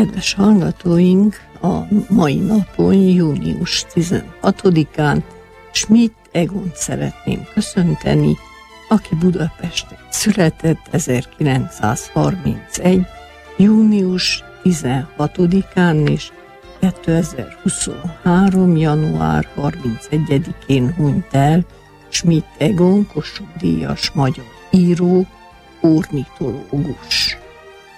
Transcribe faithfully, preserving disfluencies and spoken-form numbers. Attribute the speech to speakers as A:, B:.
A: Kedves hallgatóink, a mai napon, június tizenhatodikán Schmidt Egont szeretném köszönteni, aki Budapesten született ezerkilencszázharmincegy. június tizenhatodikán és kétezer-huszonhárom. január harmincegyedikén hunyt el. Schmidt Egon Kossuth-díjas magyar író, ornitológus.